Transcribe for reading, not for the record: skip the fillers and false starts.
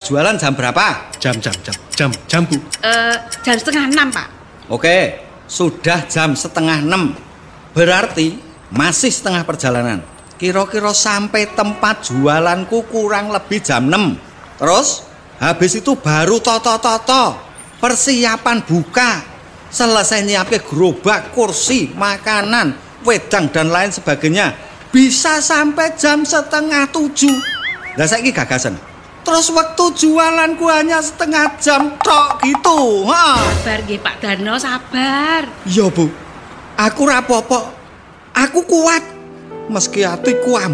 jualan jam berapa? Jam, Bu. Jam setengah 6, Pak. Oke, sudah jam setengah 6. Berarti masih setengah perjalanan. Kira-kira sampai tempat jualanku kurang lebih jam 6. Terus, habis itu baru toto-toto. Persiapan buka. Selesai nyiapin gerobak, kursi, makanan, wedang, dan lain sebagainya. Bisa sampai jam setengah 7. Lah saiki gagasan. Terus waktu jualanku hanya setengah jam tok gitu. Sabar nggih Pak Darno, sabar. Iya, Bu. Aku rapopo. Aku kuat. Meski hatiku